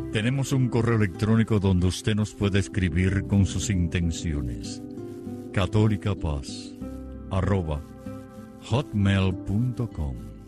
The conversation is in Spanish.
Tenemos un correo electrónico donde usted nos puede escribir con sus intenciones. catolicapaz@hotmail.com.